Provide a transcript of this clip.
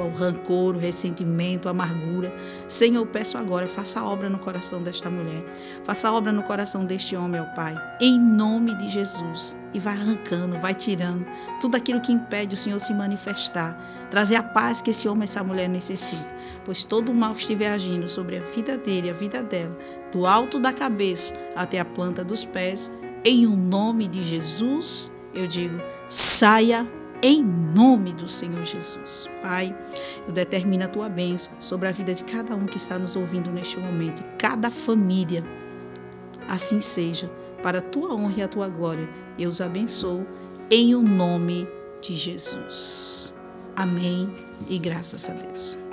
mágoa, o rancor, o ressentimento, a amargura. Senhor, eu peço agora, faça a obra no coração desta mulher. Faça a obra no coração deste homem, ó Pai. Em nome de Jesus. E vai arrancando, vai tirando tudo aquilo que impede o Senhor se manifestar. Trazer a paz que esse homem e essa mulher necessitam. Pois todo o mal que estiver agindo sobre a vida dele, a vida dela, do alto da cabeça até a planta dos pés, em o nome de Jesus, eu digo, saia em nome do Senhor Jesus. Pai, eu determino a tua bênção sobre a vida de cada um que está nos ouvindo neste momento, e cada família. Assim seja, para a tua honra e a tua glória. Eu os abençoo em o nome de Jesus. Amém e graças a Deus.